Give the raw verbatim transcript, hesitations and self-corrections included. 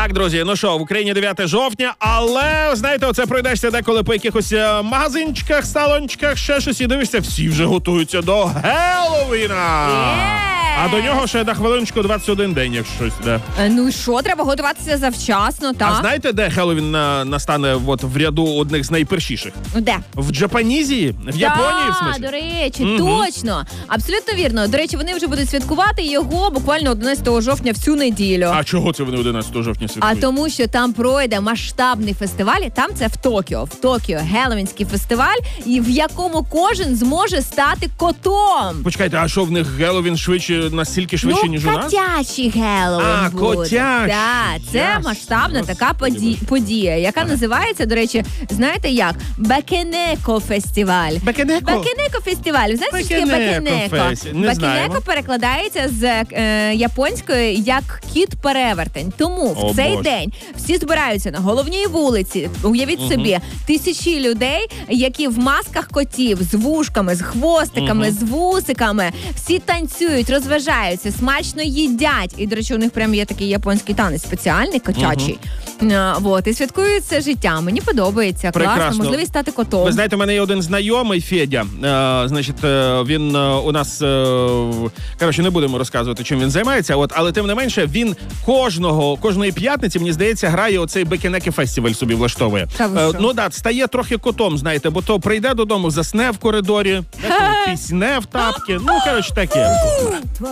Так, друзі, ну що, в Україні дев'яте жовтня, але, знаєте, оце пройдешся деколи по якихось е, магазинчиках, салончиках, ще щось, і дивишся, всі вже готуються до Геловіна. Yeah. А до нього ще на хвилиночку двадцять один день, якщо щось, да. Ну і що, треба готуватися завчасно, так? А знаєте, де Геловін на, настане от, в ряду одних з найпершіших? Де? В Джапанізі, в Японії, в Так, смислі. до речі, Мгм. точно. Абсолютно вірно. До речі, вони вже будуть святкувати його буквально одинадцятого жовтня всю неділю. А чого це вони одинадцятого жовтня А святкують? тому, що там пройде масштабний фестиваль, і там це в Токіо. В Токіо Геловінський фестиваль, і в якому кожен зможе стати котом. Почекайте, а що в них Геловін швидше, настільки швидше, ну, ніж у нас? котячий Геловін А, буде. котячий. Так, це Ясно. масштабна така Господи поді- Боже. подія, яка Ага. називається, до речі, знаєте як? Бакенеко фестиваль. Бакенеко? Бакенеко фестиваль. Ви знаєте, що таке Бакенеко бакенеко? фесі- не знаємо. Бакенеко перекладається з е, японської як кіт-перевертень. Тому в О, цей Боже. день всі збираються на головній вулиці. Уявіть собі, тисячі людей, які в масках котів, з вушками, з хвостиками, з вусиками, всі танцюють, розважаються, смачно їдять. І, до речі, у них прям є такий японський танець спеціальний, котячий. Е, вот, і святкують це життя. Мені подобається. Прекрасно. Класно, можливість стати котом. Ви знаєте, у мене є один знайомий, Федя. Е, значить, е, він е, у нас, е, коротше, не будемо розказувати, чим він займається, от, але тим не менше, він кожного, кожної п'ятниці, мені здається, грає оцей Бекенекі фестиваль собі влаштовує. Та ви Е, що? ну так, стає трохи котом, знаєте, бо то прийде додому, засне в коридорі, деколи пісне в тапки, ну, коротше, таке.